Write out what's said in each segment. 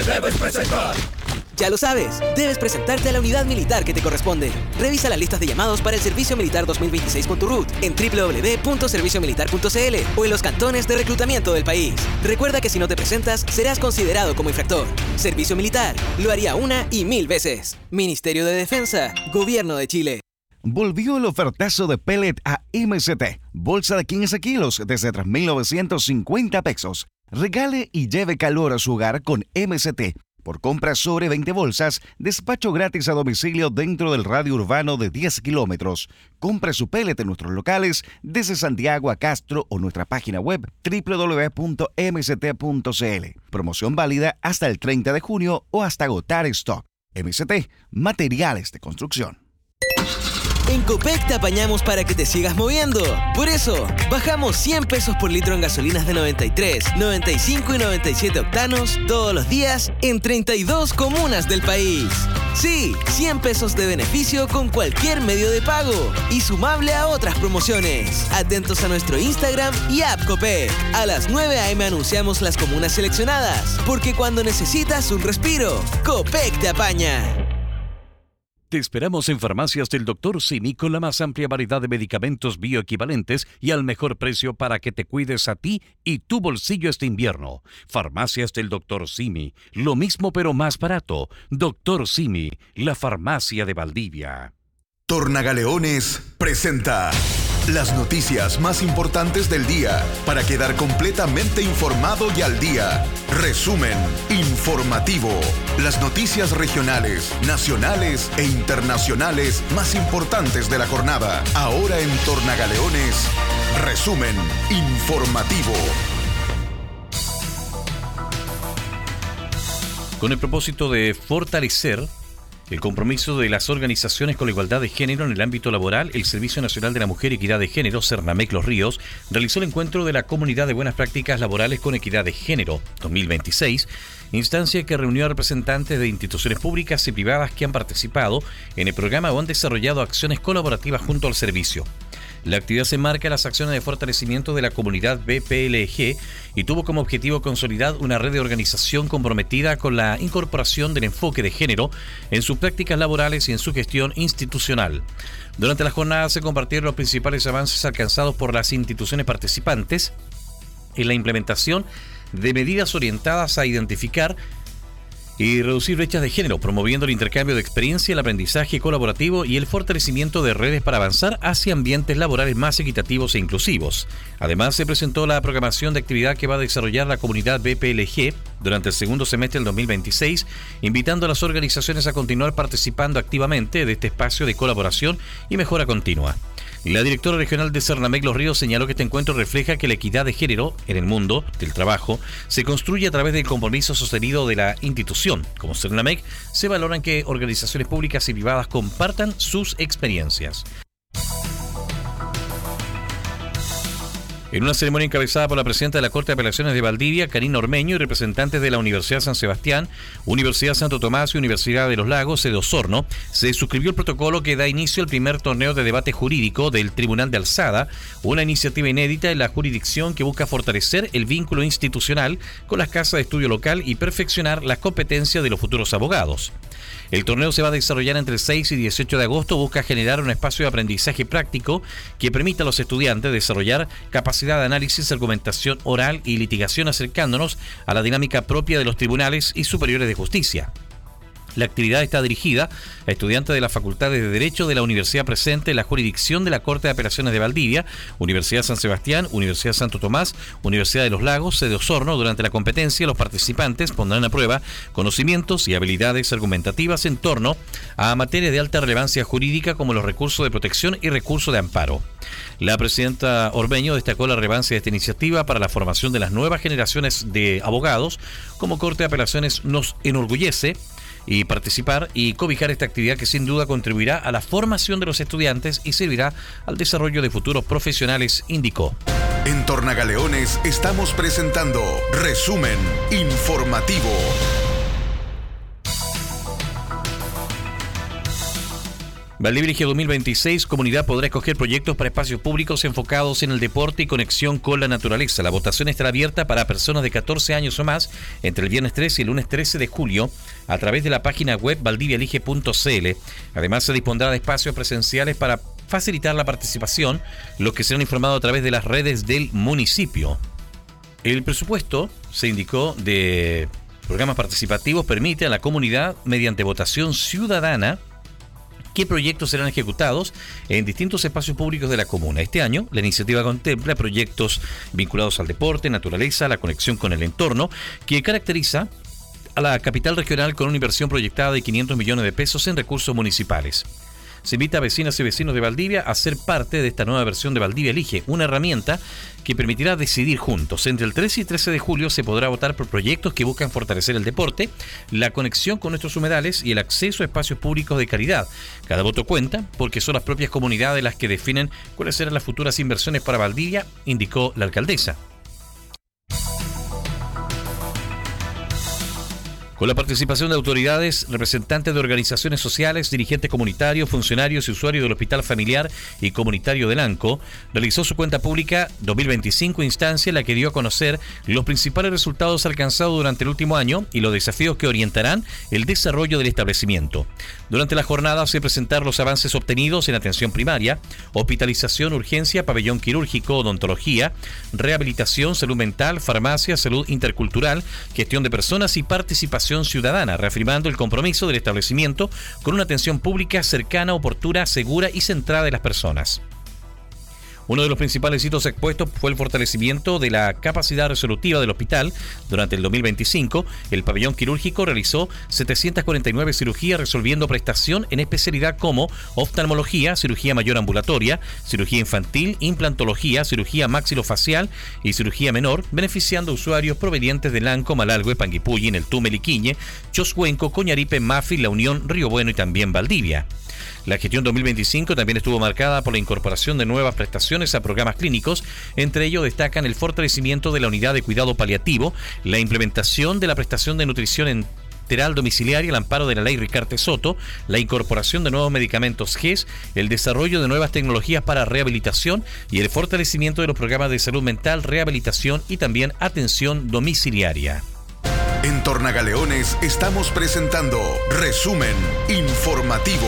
debes presentar. Ya lo sabes, debes presentarte a la unidad militar que te corresponde. Revisa las listas de llamados para el Servicio Militar 2026 con tu RUT en www.serviciomilitar.cl o en los cantones de reclutamiento del país. Recuerda que si no te presentas, serás considerado como infractor. Servicio Militar, lo haría una y 1000 veces. Ministerio de Defensa, Gobierno de Chile. Volvió el ofertazo de pellet a MST. Bolsa de 15 kilos desde 3.950 pesos. Regale y lleve calor a su hogar con MST. Por compras sobre 20 bolsas, despacho gratis a domicilio dentro del radio urbano de 10 kilómetros. Compre su pellet en nuestros locales desde Santiago a Castro o nuestra página web www.mst.cl. Promoción válida hasta el 30 de junio o hasta agotar stock. MST, materiales de construcción. En Copec te apañamos para que te sigas moviendo. Por eso, bajamos 100 pesos por litro en gasolinas de 93, 95 y 97 octanos todos los días en 32 comunas del país. Sí, 100 pesos de beneficio con cualquier medio de pago y sumable a otras promociones. Atentos a nuestro Instagram y app Copec. A las 9 a.m. anunciamos las comunas seleccionadas, porque cuando necesitas un respiro, Copec te apaña. Te esperamos en Farmacias del Dr. Simi con la más amplia variedad de medicamentos bioequivalentes y al mejor precio para que te cuides a ti y tu bolsillo este invierno. Farmacias del Dr. Simi, lo mismo pero más barato. Dr. Simi, la farmacia de Valdivia. Tornagaleones presenta las noticias más importantes del día para quedar completamente informado y al día. Resumen informativo. Las noticias regionales, nacionales e internacionales más importantes de la jornada. Ahora en Tornagaleones, resumen informativo. Con el propósito de fortalecer el compromiso de las organizaciones con la igualdad de género en el ámbito laboral, el Servicio Nacional de la Mujer y Equidad de Género, Cernamec Los Ríos, realizó el encuentro de la Comunidad de Buenas Prácticas Laborales con Equidad de Género 2026, instancia que reunió a representantes de instituciones públicas y privadas que han participado en el programa o han desarrollado acciones colaborativas junto al servicio. La actividad se enmarca en las acciones de fortalecimiento de la comunidad BPLG y tuvo como objetivo consolidar una red de organización comprometida con la incorporación del enfoque de género en sus prácticas laborales y en su gestión institucional. Durante la jornada se compartieron los principales avances alcanzados por las instituciones participantes en la implementación de medidas orientadas a identificar y reducir brechas de género, promoviendo el intercambio de experiencia, el aprendizaje colaborativo y el fortalecimiento de redes para avanzar hacia ambientes laborales más equitativos e inclusivos. Además, se presentó la programación de actividad que va a desarrollar la comunidad BPLG durante el segundo semestre del 2026, invitando a las organizaciones a continuar participando activamente de este espacio de colaboración y mejora continua. La directora regional de Cernamec Los Ríos señaló que este encuentro refleja que la equidad de género en el mundo del trabajo se construye a través del compromiso sostenido de la institución. Como Cernamec, se valoran que organizaciones públicas y privadas compartan sus experiencias. En una ceremonia encabezada por la presidenta de la Corte de Apelaciones de Valdivia, Karina Ormeño, y representantes de la Universidad San Sebastián, Universidad Santo Tomás y Universidad de los Lagos de Osorno, se suscribió el protocolo que da inicio al primer torneo de debate jurídico del Tribunal de Alzada, una iniciativa inédita en la jurisdicción que busca fortalecer el vínculo institucional con las casas de estudio local y perfeccionar las competencias de los futuros abogados. El torneo se va a desarrollar entre el 6 y 18 de agosto. Busca generar un espacio de aprendizaje práctico que permita a los estudiantes desarrollar capacidad de análisis, argumentación oral y litigación, acercándonos a la dinámica propia de los tribunales y superiores de justicia. La actividad está dirigida a estudiantes de las facultades de Derecho de la universidad presente en la jurisdicción de la Corte de Apelaciones de Valdivia, Universidad San Sebastián, Universidad Santo Tomás, Universidad de los Lagos, sede Osorno. Durante la competencia, los participantes pondrán a prueba conocimientos y habilidades argumentativas en torno a materias de alta relevancia jurídica como los recursos de protección y recursos de amparo. La presidenta Ormeño destacó la relevancia de esta iniciativa para la formación de las nuevas generaciones de abogados. Como Corte de Apelaciones nos enorgullece y participar y cobijar esta actividad que sin duda contribuirá a la formación de los estudiantes y servirá al desarrollo de futuros profesionales, indicó. En Tornagaleones estamos presentando Resumen Informativo. Valdivia Elige 2026, comunidad podrá escoger proyectos para espacios públicos enfocados en el deporte y conexión con la naturaleza. La votación estará abierta para personas de 14 años o más entre el viernes 13 y el lunes 13 de julio a través de la página web valdiviaelige.cl. Además, se dispondrá de espacios presenciales para facilitar la participación, los que serán informados a través de las redes del municipio. El presupuesto, se indicó, de programas participativos permite a la comunidad, mediante votación ciudadana, qué proyectos serán ejecutados en distintos espacios públicos de la comuna. Este año, la iniciativa contempla proyectos vinculados al deporte, naturaleza, la conexión con el entorno, que caracteriza a la capital regional con una inversión proyectada de 500 millones de pesos en recursos municipales. Se invita a vecinas y vecinos de Valdivia a ser parte de esta nueva versión de Valdivia Elige, una herramienta que permitirá decidir juntos. Entre el 13 y 13 de julio se podrá votar por proyectos que buscan fortalecer el deporte, la conexión con nuestros humedales y el acceso a espacios públicos de calidad. Cada voto cuenta porque son las propias comunidades las que definen cuáles serán las futuras inversiones para Valdivia, indicó la alcaldesa. Con la participación de autoridades, representantes de organizaciones sociales, dirigentes comunitarios, funcionarios y usuarios del Hospital Familiar y Comunitario de Lanco, realizó su cuenta pública 2025, instancia en la que dio a conocer los principales resultados alcanzados durante el último año y los desafíos que orientarán el desarrollo del establecimiento. Durante la jornada se presentaron los avances obtenidos en atención primaria, hospitalización, urgencia, pabellón quirúrgico, odontología, rehabilitación, salud mental, farmacia, salud intercultural, gestión de personas y participación ciudadana, reafirmando el compromiso del establecimiento con una atención pública cercana, oportuna, segura y centrada en las personas. Uno de los principales hitos expuestos fue el fortalecimiento de la capacidad resolutiva del hospital. Durante el 2025, el pabellón quirúrgico realizó 749 cirugías, resolviendo prestación en especialidad como oftalmología, cirugía mayor ambulatoria, cirugía infantil, implantología, cirugía maxilofacial y cirugía menor, beneficiando a usuarios provenientes de Lanco, Malalgüe, Panguipulli, Neltume, Liquiñe, Choscuenco, Coñaripe, Mafi, La Unión, Río Bueno y también Valdivia. La gestión 2025 también estuvo marcada por la incorporación de nuevas prestaciones a programas clínicos. Entre ellos destacan el fortalecimiento de la unidad de cuidado paliativo, la implementación de la prestación de nutrición enteral domiciliaria al amparo de la ley Ricarte Soto, la incorporación de nuevos medicamentos GES, el desarrollo de nuevas tecnologías para rehabilitación y el fortalecimiento de los programas de salud mental, rehabilitación y también atención domiciliaria. En Tornagaleones estamos presentando Resumen Informativo.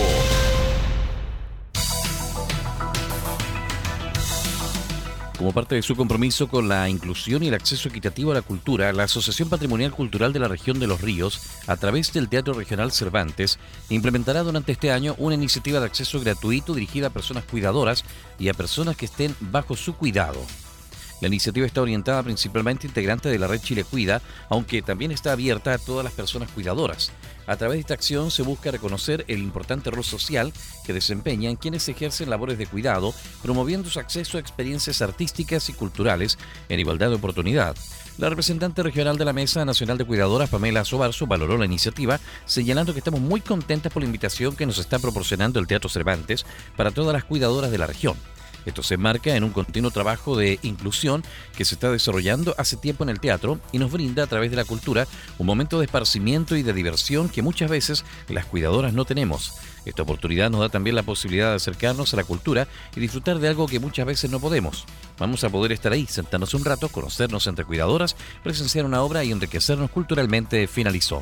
Como parte de su compromiso con la inclusión y el acceso equitativo a la cultura, la Asociación Patrimonial Cultural de la Región de Los Ríos, a través del Teatro Regional Cervantes, implementará durante este año una iniciativa de acceso gratuito dirigida a personas cuidadoras y a personas que estén bajo su cuidado. La iniciativa está orientada principalmente a integrantes de la red Chile Cuida, aunque también está abierta a todas las personas cuidadoras. A través de esta acción se busca reconocer el importante rol social que desempeñan quienes ejercen labores de cuidado, promoviendo su acceso a experiencias artísticas y culturales en igualdad de oportunidad. La representante regional de la Mesa Nacional de Cuidadoras, Pamela Sobarzo, valoró la iniciativa, señalando que estamos muy contentas por la invitación que nos está proporcionando el Teatro Cervantes para todas las cuidadoras de la región. Esto se enmarca en un continuo trabajo de inclusión que se está desarrollando hace tiempo en el teatro y nos brinda a través de la cultura un momento de esparcimiento y de diversión que muchas veces las cuidadoras no tenemos. Esta oportunidad nos da también la posibilidad de acercarnos a la cultura y disfrutar de algo que muchas veces no podemos. Vamos a poder estar ahí, sentarnos un rato, conocernos entre cuidadoras, presenciar una obra y enriquecernos culturalmente, finalizó.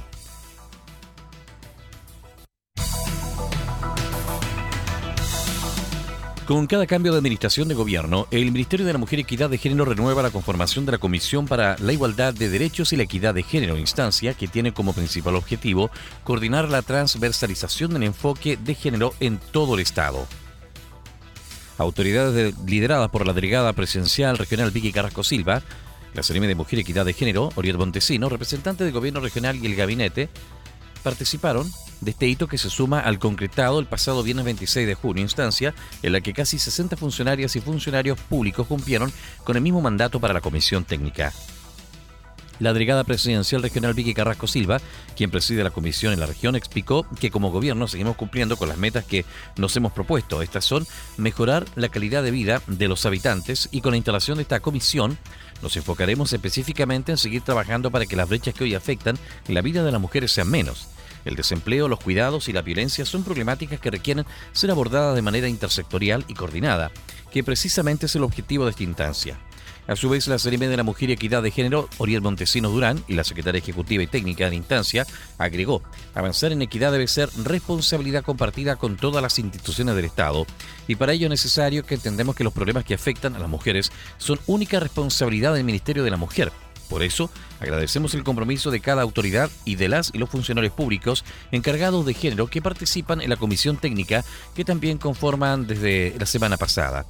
Con cada cambio de administración de gobierno, el Ministerio de la Mujer y Equidad de Género renueva la conformación de la Comisión para la Igualdad de Derechos y la Equidad de Género, instancia que tiene como principal objetivo coordinar la transversalización del enfoque de género en todo el Estado. Autoridades lideradas por la delegada presidencial regional Vicky Carrasco Silva, la CNM de Mujer y Equidad de Género, Oriol Montesino, representante del Gobierno Regional y el Gabinete, participaron de este hito que se suma al concretado el pasado viernes 26 de junio, instancia en la que casi 60 funcionarias y funcionarios públicos cumplieron con el mismo mandato para la comisión técnica. La delegada presidencial regional Vicky Carrasco Silva, quien preside la comisión en la región, explicó que como gobierno seguimos cumpliendo con las metas que nos hemos propuesto. Estas son mejorar la calidad de vida de los habitantes y con la instalación de esta comisión Nos enfocaremos específicamente en seguir trabajando para que las brechas que hoy afectan la vida de las mujeres sean menos. El desempleo, los cuidados y la violencia son problemáticas que requieren ser abordadas de manera intersectorial y coordinada, que precisamente es el objetivo de esta instancia. A su vez, la CNM de la Mujer y Equidad de Género, Oriel Montesinos Durán, y la secretaria ejecutiva y técnica de la instancia, agregó: avanzar en equidad debe ser responsabilidad compartida con todas las instituciones del Estado, y para ello es necesario que entendamos que los problemas que afectan a las mujeres son única responsabilidad del Ministerio de la Mujer. Por eso, agradecemos el compromiso de cada autoridad y de las y los funcionarios públicos encargados de género que participan en la comisión técnica que también conforman desde la semana pasada.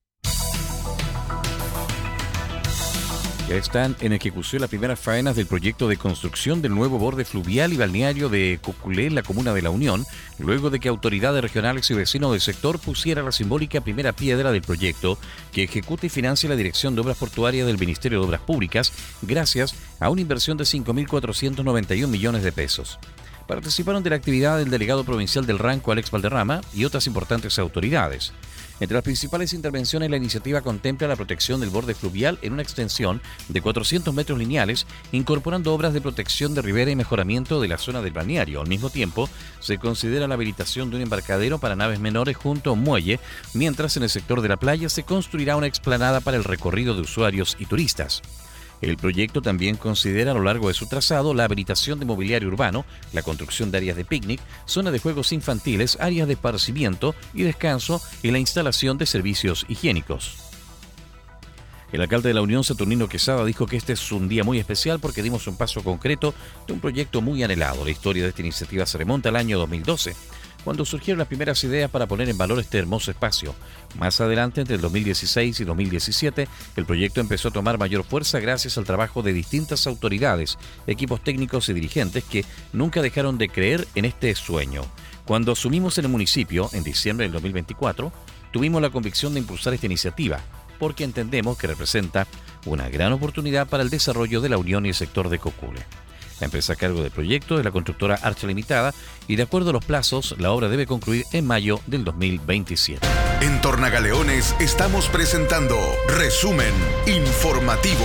Ya están en ejecución las primeras faenas del proyecto de construcción del nuevo borde fluvial y balneario de Coculé en la comuna de La Unión, luego de que autoridades regionales y vecinos del sector pusieran la simbólica primera piedra del proyecto que ejecuta y financia la Dirección de Obras Portuarias del Ministerio de Obras Públicas, gracias a una inversión de 5.491 millones de pesos. Participaron de la actividad el delegado provincial del Ranco, Alex Valderrama, y otras importantes autoridades. Entre las principales intervenciones, la iniciativa contempla la protección del borde fluvial en una extensión de 400 metros lineales, incorporando obras de protección de ribera y mejoramiento de la zona del balneario. Al mismo tiempo, se considera la habilitación de un embarcadero para naves menores junto a un muelle, mientras en el sector de la playa se construirá una explanada para el recorrido de usuarios y turistas. El proyecto también considera a lo largo de su trazado la habilitación de mobiliario urbano, la construcción de áreas de picnic, zona de juegos infantiles, áreas de esparcimiento y descanso y la instalación de servicios higiénicos. El alcalde de La Unión, Saturnino Quesada, dijo que este es un día muy especial porque dimos un paso concreto de un proyecto muy anhelado. La historia de esta iniciativa se remonta al año 2012. Cuando surgieron las primeras ideas para poner en valor este hermoso espacio. Más adelante, entre el 2016 y 2017, el proyecto empezó a tomar mayor fuerza gracias al trabajo de distintas autoridades, equipos técnicos y dirigentes que nunca dejaron de creer en este sueño. Cuando asumimos en el municipio, en diciembre del 2024, tuvimos la convicción de impulsar esta iniciativa, porque entendemos que representa una gran oportunidad para el desarrollo de La Unión y el sector de Coculé. La empresa a cargo del proyecto es la constructora Archa Limitada y de acuerdo a los plazos, la obra debe concluir en mayo del 2027. En Tornagaleones estamos presentando Resumen Informativo.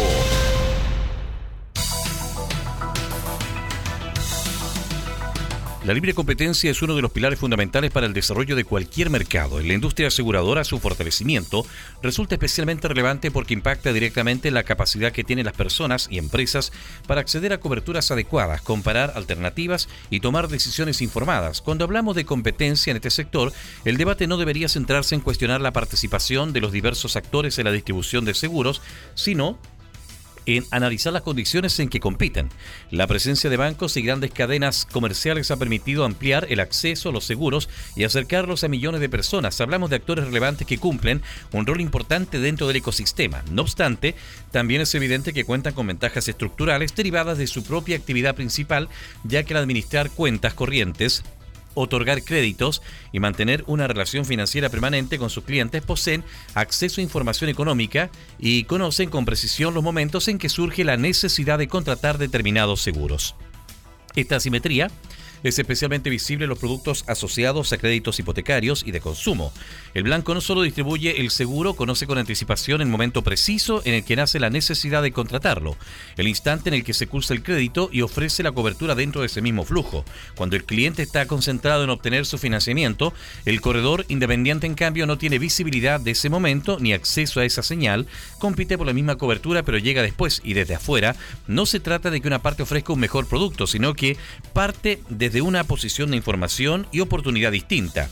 La libre competencia es uno de los pilares fundamentales para el desarrollo de cualquier mercado. En la industria aseguradora, su fortalecimiento resulta especialmente relevante porque impacta directamente en la capacidad que tienen las personas y empresas para acceder a coberturas adecuadas, comparar alternativas y tomar decisiones informadas. Cuando hablamos de competencia en este sector, el debate no debería centrarse en cuestionar la participación de los diversos actores en la distribución de seguros, sino en analizar las condiciones en que compiten. La presencia de bancos y grandes cadenas comerciales ha permitido ampliar el acceso a los seguros y acercarlos a millones de personas. Hablamos de actores relevantes que cumplen un rol importante dentro del ecosistema. No obstante, también es evidente que cuentan con ventajas estructurales derivadas de su propia actividad principal, ya que al administrar cuentas corrientes, otorgar créditos y mantener una relación financiera permanente con sus clientes, poseen acceso a información económica y conocen con precisión los momentos en que surge la necesidad de contratar determinados seguros. Esta asimetría es especialmente visible en los productos asociados a créditos hipotecarios y de consumo. El Blanco no solo distribuye el seguro, conoce con anticipación el momento preciso en el que nace la necesidad de contratarlo, el instante en el que se cursa el crédito y ofrece la cobertura dentro de ese mismo flujo. Cuando el cliente está concentrado en obtener su financiamiento, el corredor independiente, en cambio, no tiene visibilidad de ese momento ni acceso a esa señal, compite por la misma cobertura pero llega después y desde afuera. No se trata de que una parte ofrezca un mejor producto, sino que parte desde una posición de información y oportunidad distinta.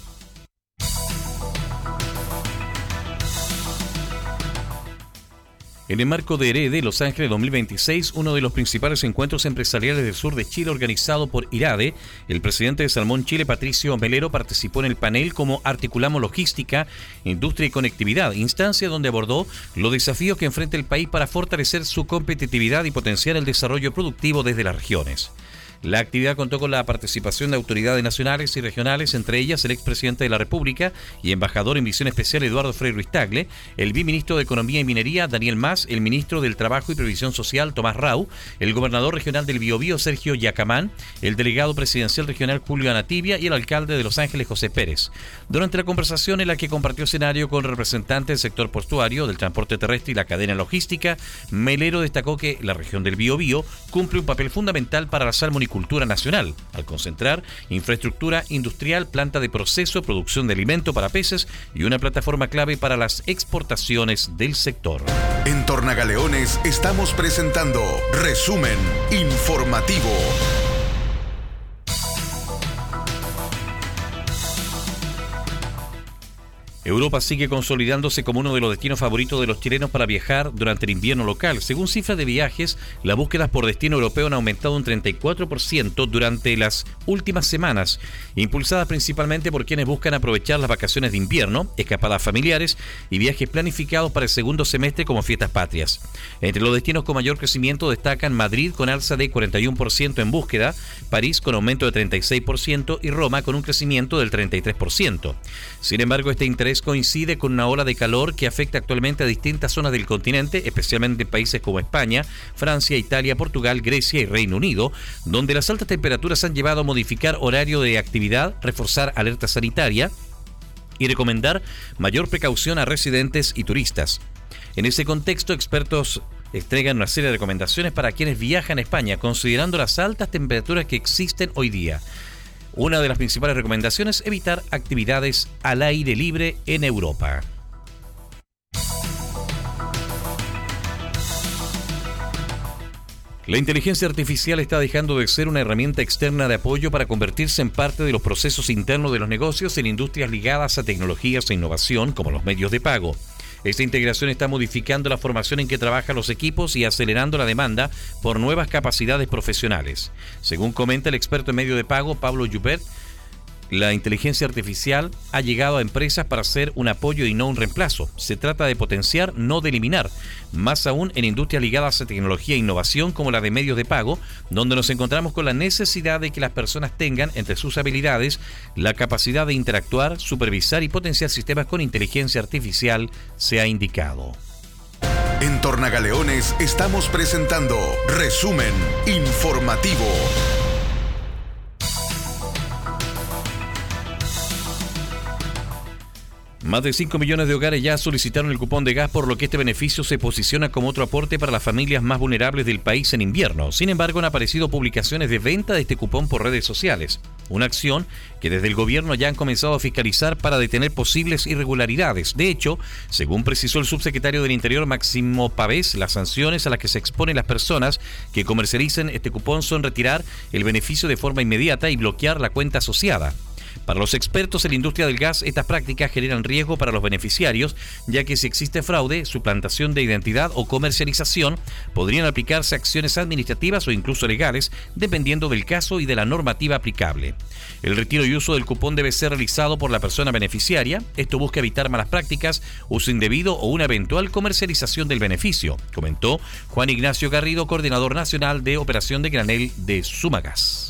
En el marco de Herede Los Ángeles 2026, uno de los principales encuentros empresariales del sur de Chile organizado por IRADE, el presidente de Salmón Chile, Patricio Melero, participó en el panel Cómo articulamos logística, industria y conectividad, instancia donde abordó los desafíos que enfrenta el país para fortalecer su competitividad y potenciar el desarrollo productivo desde las regiones. La actividad contó con la participación de autoridades nacionales y regionales, entre ellas el expresidente de la República y embajador en misión especial Eduardo Frei Ruiz-Tagle, el viceministro de Economía y Minería Daniel Mas, el ministro del Trabajo y Previsión Social Tomás Rau, el gobernador regional del Biobío Sergio Yacamán, el delegado presidencial regional Julio Anatibia y el alcalde de Los Ángeles José Pérez. Durante la conversación en la que compartió escenario con representantes del sector portuario, del transporte terrestre y la cadena logística, Melero destacó que la región del Biobío cumple un papel fundamental para la salmonicultura nacional, al concentrar infraestructura industrial, planta de proceso, producción de alimento para peces y una plataforma clave para las exportaciones del sector. En Tornagaleones estamos presentando Resumen Informativo. Europa sigue consolidándose como uno de los destinos favoritos de los chilenos para viajar durante el invierno local. Según cifras de viajes, las búsquedas por destino europeo han aumentado un 34% durante las últimas semanas, impulsadas principalmente por quienes buscan aprovechar las vacaciones de invierno, escapadas familiares y viajes planificados para el segundo semestre como fiestas patrias. Entre los destinos con mayor crecimiento destacan Madrid con alza de 41% en búsqueda, París con aumento de 36% y Roma con un crecimiento del 33%. Sin embargo, este interés coincide con una ola de calor que afecta actualmente a distintas zonas del continente, especialmente en países como España, Francia, Italia, Portugal, Grecia y Reino Unido, donde las altas temperaturas han llevado a modificar horario de actividad, reforzar alerta sanitaria y recomendar mayor precaución a residentes y turistas. En ese contexto, expertos entregan una serie de recomendaciones para quienes viajan a España, considerando las altas temperaturas que existen hoy día. Una de las principales recomendaciones es evitar actividades al aire libre en Europa. La inteligencia artificial está dejando de ser una herramienta externa de apoyo para convertirse en parte de los procesos internos de los negocios en industrias ligadas a tecnologías e innovación como los medios de pago. Esta integración está modificando la formación en que trabajan los equipos y acelerando la demanda por nuevas capacidades profesionales. Según comenta el experto en medio de pago Pablo Jubert, la inteligencia artificial ha llegado a empresas para ser un apoyo y no un reemplazo. Se trata de potenciar, no de eliminar, más aún en industrias ligadas a tecnología e innovación como la de medios de pago, donde nos encontramos con la necesidad de que las personas tengan entre sus habilidades la capacidad de interactuar, supervisar y potenciar sistemas con inteligencia artificial, se ha indicado. En Tornagaleones estamos presentando Resumen Informativo. Más de 5 millones de hogares ya solicitaron el cupón de gas, por lo que este beneficio se posiciona como otro aporte para las familias más vulnerables del país en invierno. Sin embargo, han aparecido publicaciones de venta de este cupón por redes sociales, una acción que desde el gobierno ya han comenzado a fiscalizar para detener posibles irregularidades. De hecho, según precisó el subsecretario del Interior Máximo Pavés, las sanciones a las que se exponen las personas que comercialicen este cupón son retirar el beneficio de forma inmediata y bloquear la cuenta asociada. Para los expertos en la industria del gas, estas prácticas generan riesgo para los beneficiarios, ya que si existe fraude, suplantación de identidad o comercialización, podrían aplicarse acciones administrativas o incluso legales, dependiendo del caso y de la normativa aplicable. El retiro y uso del cupón debe ser realizado por la persona beneficiaria. Esto busca evitar malas prácticas, uso indebido o una eventual comercialización del beneficio, comentó Juan Ignacio Garrido, coordinador nacional de operación de granel de Sumagas.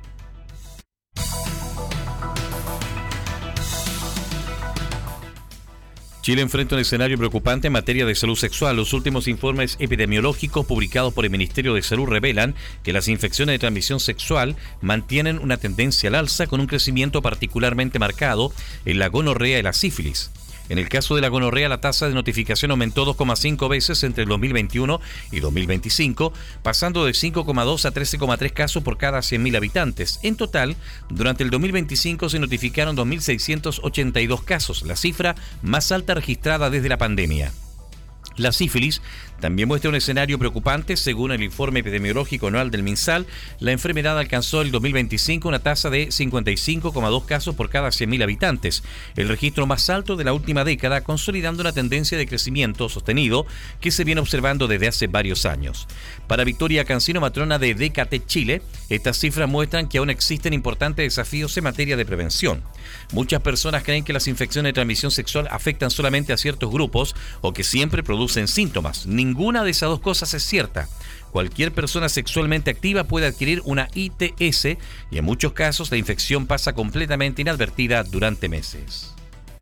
Chile enfrenta un escenario preocupante en materia de salud sexual. Los últimos informes epidemiológicos publicados por el Ministerio de Salud revelan que las infecciones de transmisión sexual mantienen una tendencia al alza, con un crecimiento particularmente marcado en la gonorrea y la sífilis. En el caso de la gonorrea, la tasa de notificación aumentó 2,5 veces entre el 2021 y 2025, pasando de 5,2 a 13,3 casos por cada 100.000 habitantes. En total, durante el 2025 se notificaron 2.682 casos, la cifra más alta registrada desde la pandemia. La sífilis también muestra un escenario preocupante. Según el informe epidemiológico anual del MinSal, la enfermedad alcanzó el 2025 una tasa de 55,2 casos por cada 100.000 habitantes, el registro más alto de la última década, consolidando una tendencia de crecimiento sostenido que se viene observando desde hace varios años. Para Victoria Cancino, matrona de DKT Chile, estas cifras muestran que aún existen importantes desafíos en materia de prevención. Muchas personas creen que las infecciones de transmisión sexual afectan solamente a ciertos grupos o que siempre producen síntomas. Ninguna de esas dos cosas es cierta. cualquier persona sexualmente activa puede adquirir una ITS y en muchos casos la infección pasa completamente inadvertida durante meses.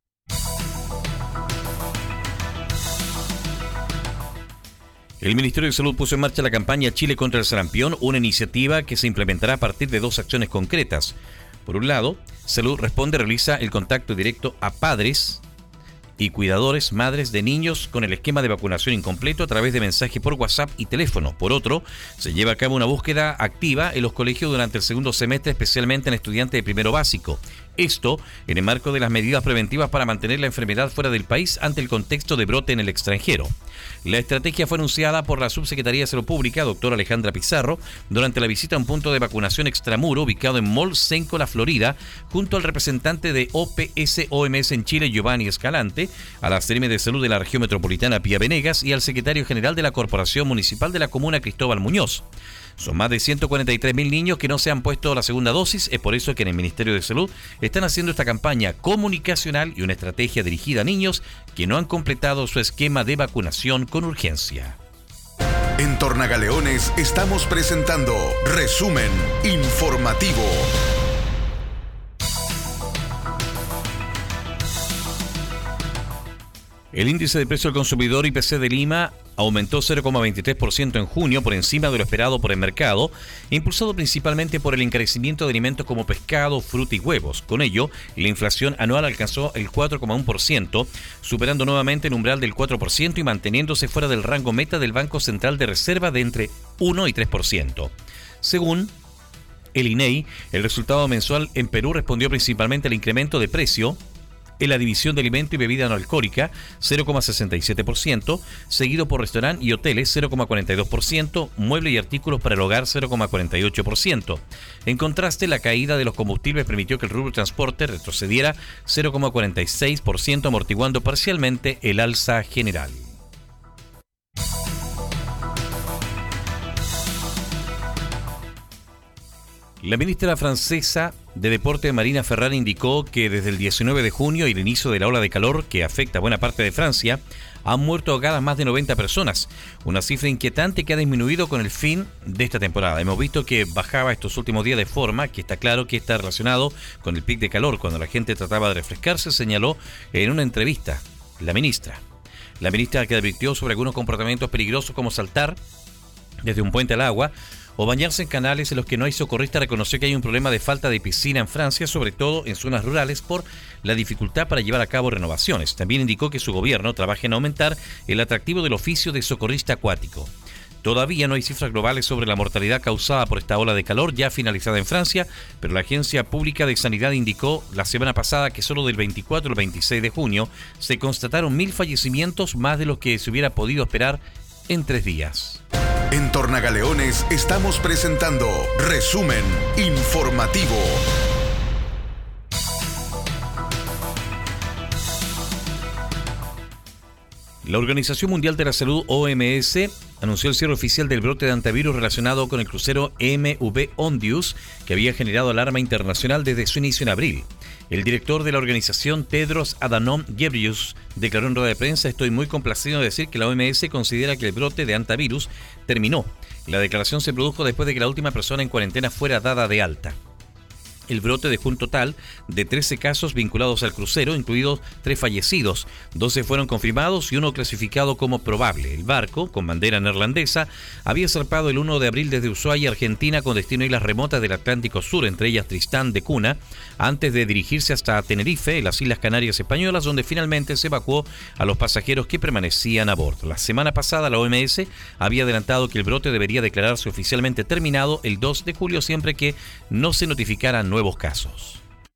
El Ministerio de Salud puso en marcha la campaña Chile contra el sarampión, una iniciativa que se implementará a partir de 2 acciones concretas. Por un lado, Salud Responde realiza el contacto directo a padres y cuidadores, madres de niños con el esquema de vacunación incompleto a través de mensaje por WhatsApp y teléfono. Por otro, se lleva a cabo una búsqueda activa en los colegios durante el segundo semestre, especialmente en estudiantes de primero básico. Esto en el marco de las medidas preventivas para mantener la enfermedad fuera del país ante el contexto de brote en el extranjero. La estrategia fue anunciada por la Subsecretaría de Salud Pública, doctora Alejandra Pizarro, durante la visita a un punto de vacunación extramuro ubicado en Mall Senco, La Florida, junto al representante de OPS-OMS en Chile, Giovanni Escalante, a la CRM de Salud de la Región Metropolitana, Pía Venegas, y al secretario general de la Corporación Municipal de la Comuna, Cristóbal Muñoz. Son más de 143.000 niños que no se han puesto la segunda dosis. Es por eso que en el Ministerio de Salud están haciendo esta campaña comunicacional y una estrategia dirigida a niños que no han completado su esquema de vacunación con urgencia. En Tornagaleones estamos presentando Resumen Informativo. El índice de precio al consumidor IPC de Lima aumentó 0,23% en junio, por encima de lo esperado por el mercado, impulsado principalmente por el encarecimiento de alimentos como pescado, fruta y huevos. Con ello, la inflación anual alcanzó el 4,1%, superando nuevamente el umbral del 4% y manteniéndose fuera del rango meta del Banco Central de Reserva de entre 1 y 3%. Según el INEI, el resultado mensual en Perú respondió principalmente al incremento de precio en la división de alimento y bebida no alcohólica, 0,67%, seguido por restaurante y hoteles, 0,42%, muebles y artículos para el hogar, 0,48%. En contraste, la caída de los combustibles permitió que el rubro transporte retrocediera 0,46%, amortiguando parcialmente el alza general. La ministra francesa de Deporte, Marina Ferrari, indicó que desde el 19 de junio y el inicio de la ola de calor que afecta a buena parte de Francia, han muerto ahogadas más de 90 personas, una cifra inquietante que ha disminuido con el fin de esta temporada. Hemos visto que bajaba estos últimos días de forma que está claro que está relacionado con el pic de calor, cuando la gente trataba de refrescarse, señaló en una entrevista la ministra. La ministra, que advirtió sobre algunos comportamientos peligrosos como saltar desde un puente al agua o bañarse en canales en los que no hay socorrista, reconoció que hay un problema de falta de piscina en Francia, sobre todo en zonas rurales, por la dificultad para llevar a cabo renovaciones. También indicó que su gobierno trabaja en aumentar el atractivo del oficio de socorrista acuático. Todavía no hay cifras globales sobre la mortalidad causada por esta ola de calor ya finalizada en Francia, pero la Agencia Pública de Sanidad indicó la semana pasada que solo del 24 al 26 de junio se constataron 1.000 fallecimientos, más de los que se hubiera podido esperar en 3 días. En Tornagaleones estamos presentando Resumen Informativo. La Organización Mundial de la Salud, OMS, anunció el cierre oficial del brote de hantavirus relacionado con el crucero MV Ondius, que había generado alarma internacional desde su inicio en abril. El director de la organización, Tedros Adhanom Ghebreyesus, declaró en rueda de prensa: "Estoy muy complacido de decir que la OMS considera que el brote de hantavirus terminó". La declaración se produjo después de que la última persona en cuarentena fuera dada de alta. El brote dejó un total de 13 casos vinculados al crucero, incluidos 3 fallecidos. 12 fueron confirmados y 1 clasificado como probable. El barco, con bandera neerlandesa, había zarpado el 1 de abril desde Ushuaia, Argentina, con destino a islas remotas del Atlántico Sur, entre ellas Tristán de Cunha, antes de dirigirse hasta Tenerife, en las Islas Canarias Españolas, donde finalmente se evacuó a los pasajeros que permanecían a bordo. La semana pasada, la OMS había adelantado que el brote debería declararse oficialmente terminado el 2 de julio, siempre que no se notificaran nuevos casos.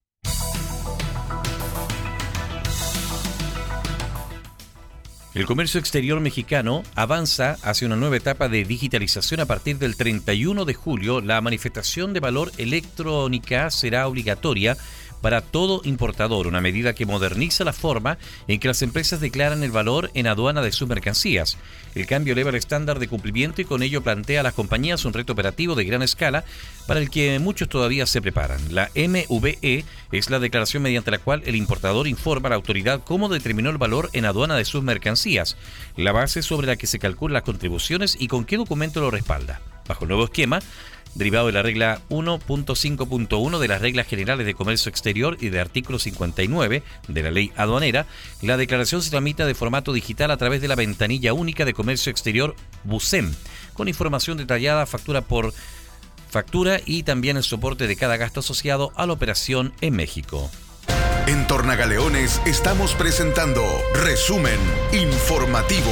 El comercio exterior mexicano avanza hacia una nueva etapa de digitalización. A partir del 31 de julio, la manifestación de valor electrónica será obligatoria para todo importador, una medida que moderniza la forma en que las empresas declaran el valor en aduana de sus mercancías. El cambio eleva el estándar de cumplimiento y con ello plantea a las compañías un reto operativo de gran escala para el que muchos todavía se preparan. La MVE es la declaración mediante la cual el importador informa a la autoridad cómo determinó el valor en aduana de sus mercancías, la base sobre la que se calculan las contribuciones y con qué documento lo respalda. Bajo el nuevo esquema, derivado de la regla 1.5.1 de las reglas generales de comercio exterior y de artículo 59 de la ley aduanera, la declaración se tramita de formato digital a través de la ventanilla única de comercio exterior BUSEM, con información detallada factura por factura y también el soporte de cada gasto asociado a la operación en México. En Tornagaleones estamos presentando Resumen Informativo.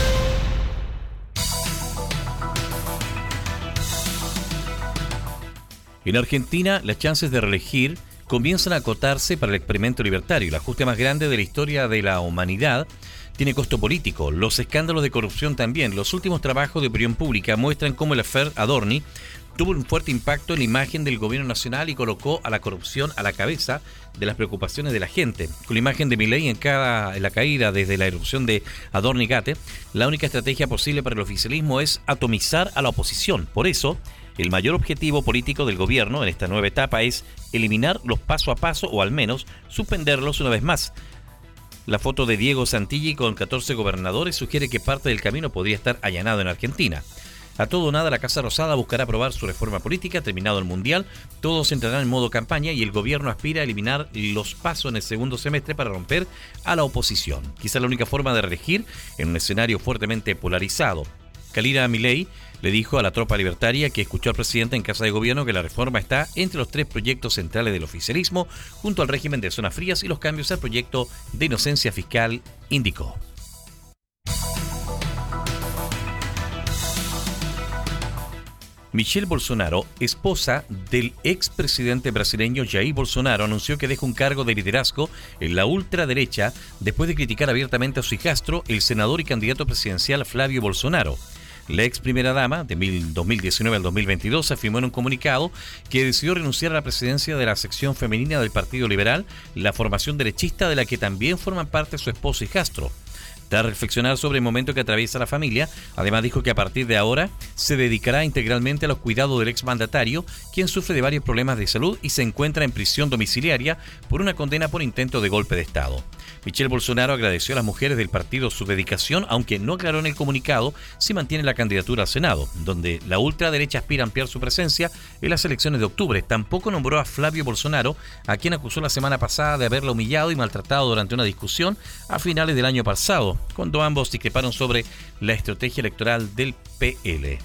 En Argentina, las chances de reelegir comienzan a acotarse para el experimento libertario. El ajuste más grande de la historia de la humanidad tiene costo político. Los escándalos de corrupción también. Los últimos trabajos de opinión pública muestran cómo el affair Adorni tuvo un fuerte impacto en la imagen del gobierno nacional y colocó a la corrupción a la cabeza de las preocupaciones de la gente. Con la imagen de Milei en la caída desde la erupción de Adorni-Gate, la única estrategia posible para el oficialismo es atomizar a la oposición. Por eso, el mayor objetivo político del gobierno en esta nueva etapa es eliminar los paso a paso o al menos suspenderlos una vez más. La foto de Diego Santilli con 14 gobernadores sugiere que parte del camino podría estar allanado en Argentina. A todo o nada, la Casa Rosada buscará aprobar su reforma política. Terminado el Mundial, todos entrarán en modo campaña y el gobierno aspira a eliminar los pasos en el segundo semestre para romper a la oposición. Quizá la única forma de reelegir en un escenario fuertemente polarizado. Kalira Milei le dijo a la tropa libertaria que escuchó al presidente en Casa de Gobierno que la reforma está entre los 3 proyectos centrales del oficialismo, junto al régimen de zonas frías y los cambios al proyecto de inocencia fiscal, indicó. Michelle Bolsonaro, esposa del expresidente brasileño Jair Bolsonaro, anunció que deja un cargo de liderazgo en la ultraderecha después de criticar abiertamente a su hijastro, el senador y candidato presidencial Flavio Bolsonaro. La ex primera dama, de 2019 al 2022, afirmó en un comunicado que decidió renunciar a la presidencia de la sección femenina del Partido Liberal, la formación derechista de la que también forman parte su esposo y hijastro. Tras reflexionar sobre el momento que atraviesa la familia, además dijo que a partir de ahora se dedicará integralmente a los cuidados del exmandatario, quien sufre de varios problemas de salud y se encuentra en prisión domiciliaria por una condena por intento de golpe de Estado. Michelle Bolsonaro agradeció a las mujeres del partido su dedicación, aunque no aclaró en el comunicado si mantiene la candidatura al Senado, donde la ultraderecha aspira a ampliar su presencia en las elecciones de octubre. Tampoco nombró a Flavio Bolsonaro, a quien acusó la semana pasada de haberla humillado y maltratado durante una discusión a finales del año pasado, cuando ambos discreparon sobre la estrategia electoral del PL.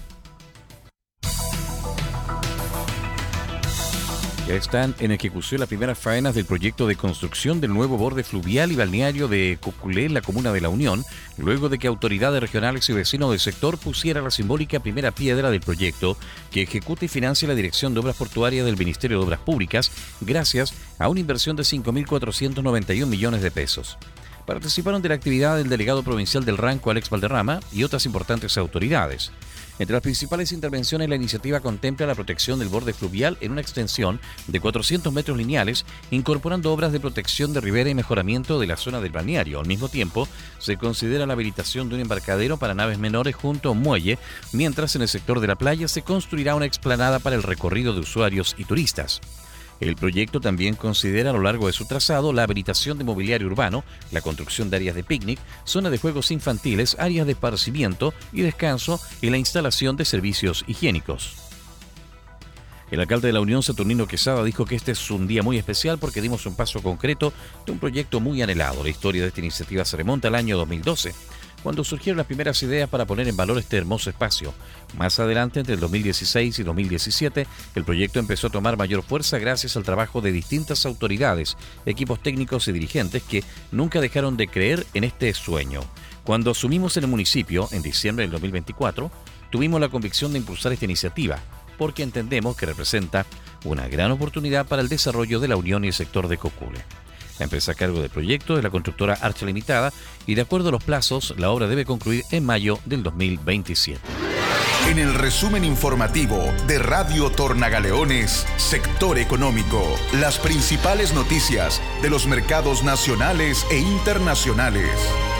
Ya están en ejecución las primeras faenas del proyecto de construcción del nuevo borde fluvial y balneario de Coculé en la comuna de La Unión, luego de que autoridades regionales y vecinos del sector pusieran la simbólica primera piedra del proyecto que ejecuta y financia la Dirección de Obras Portuarias del Ministerio de Obras Públicas, gracias a una inversión de 5.491 millones de pesos. Participaron de la actividad el delegado provincial del Ranco, Alex Valderrama, y otras importantes autoridades. Entre las principales intervenciones, la iniciativa contempla la protección del borde fluvial en una extensión de 400 metros lineales, incorporando obras de protección de ribera y mejoramiento de la zona del balneario. Al mismo tiempo, se considera la habilitación de un embarcadero para naves menores junto a un muelle, mientras en el sector de la playa se construirá una explanada para el recorrido de usuarios y turistas. El proyecto también considera a lo largo de su trazado la habilitación de mobiliario urbano, la construcción de áreas de picnic, zonas de juegos infantiles, áreas de esparcimiento y descanso y la instalación de servicios higiénicos. El alcalde de La Unión, Saturnino Quesada, dijo que este es un día muy especial porque dimos un paso concreto de un proyecto muy anhelado. La historia de esta iniciativa se remonta al año 2012. Cuando surgieron las primeras ideas para poner en valor este hermoso espacio. Más adelante, entre el 2016 y 2017, el proyecto empezó a tomar mayor fuerza gracias al trabajo de distintas autoridades, equipos técnicos y dirigentes que nunca dejaron de creer en este sueño. Cuando asumimos en el municipio, en diciembre del 2024, tuvimos la convicción de impulsar esta iniciativa, porque entendemos que representa una gran oportunidad para el desarrollo de La Unión y el sector de Cocule. La empresa a cargo del proyecto es la constructora Archa Limitada y de acuerdo a los plazos, la obra debe concluir en mayo del 2027. En el resumen informativo de Radio Tornagaleones, Sector Económico, las principales noticias de los mercados nacionales e internacionales.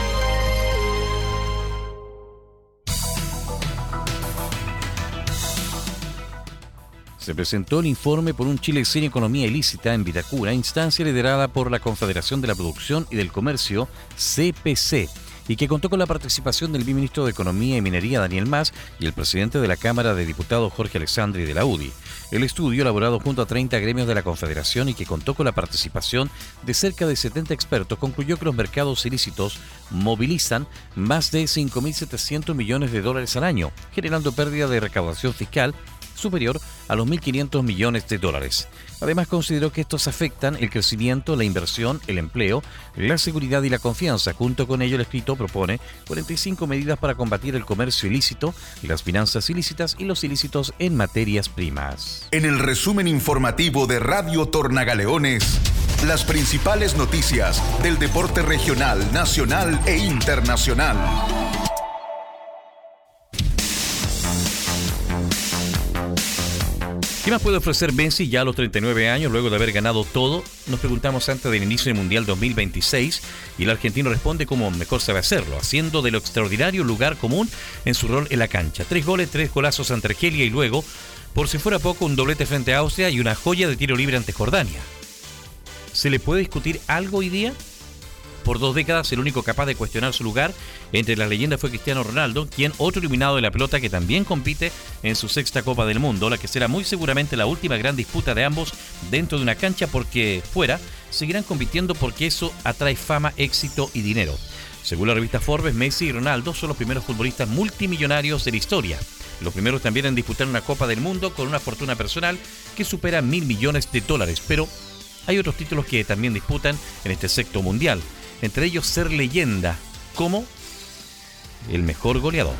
Se presentó el informe por un Chile sin economía ilícita en Vitacura, instancia liderada por la Confederación de la Producción y del Comercio, CPC, y que contó con la participación del viceministro de Economía y Minería, Daniel Mas, y el presidente de la Cámara de Diputados, Jorge Alessandri, de la UDI. El estudio, elaborado junto a 30 gremios de la Confederación y que contó con la participación de cerca de 70 expertos, concluyó que los mercados ilícitos movilizan más de 5.700 millones de dólares al año, generando pérdida de recaudación fiscal superior a los 1.500 millones de dólares. Además, consideró que estos afectan el crecimiento, la inversión, el empleo, la seguridad y la confianza. Junto con ello, el escrito propone 45 medidas para combatir el comercio ilícito, las finanzas ilícitas y los ilícitos en materias primas. En el resumen informativo de Radio Tornagaleones, las principales noticias del deporte regional, nacional e internacional. ¿Qué más puede ofrecer Messi ya a los 39 años, luego de haber ganado todo? Nos preguntamos antes del inicio del Mundial 2026 y el argentino responde como mejor sabe hacerlo, haciendo de lo extraordinario lugar común en su rol en la cancha. 3 goles, 3 golazos ante Argelia y luego, por si fuera poco, un doblete frente a Austria y una joya de tiro libre ante Jordania. ¿Se le puede discutir algo hoy día? Por 2 décadas, el único capaz de cuestionar su lugar entre las leyendas fue Cristiano Ronaldo, quien otro iluminado de la pelota que también compite en su 6ª Copa del Mundo, la que será muy seguramente la última gran disputa de ambos dentro de una cancha, porque fuera seguirán compitiendo porque eso atrae fama, éxito y dinero. Según la revista Forbes, Messi y Ronaldo son los primeros futbolistas multimillonarios de la historia. Los primeros también en disputar una Copa del Mundo con una fortuna personal que supera 1.000 millones de dólares, pero hay otros títulos que también disputan en este sexto mundial. Entre ellos ser leyenda como el mejor goleador.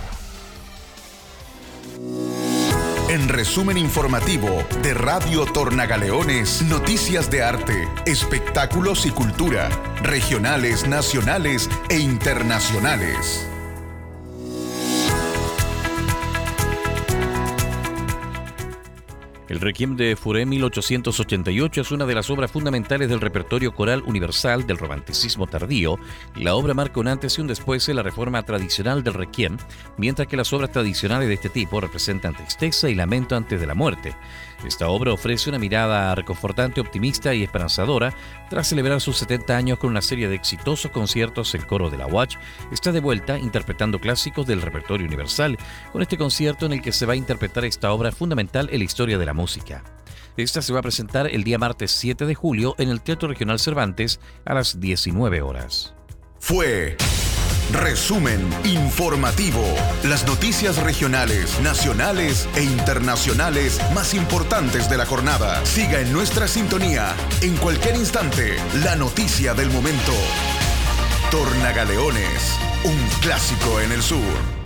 En resumen informativo de Radio Tornagaleones, noticias de arte, espectáculos y cultura, regionales, nacionales e internacionales. El Requiem de Fauré 1888 es una de las obras fundamentales del repertorio coral universal del romanticismo tardío. La obra marca un antes y un después en la reforma tradicional del Requiem, mientras que las obras tradicionales de este tipo representan tristeza y lamento antes de la muerte. Esta obra ofrece una mirada reconfortante, optimista y esperanzadora. Tras celebrar sus 70 años con una serie de exitosos conciertos, el coro de la UACH está de vuelta interpretando clásicos del repertorio universal, con este concierto en el que se va a interpretar esta obra fundamental en la historia de la música. Esta se va a presentar el día martes 7 de julio en el Teatro Regional Cervantes a las 19 horas. Fue resumen informativo. Las noticias regionales, nacionales e internacionales más importantes de la jornada. Siga en nuestra sintonía. En cualquier instante, la noticia del momento. Tornagaleones, un clásico en el sur.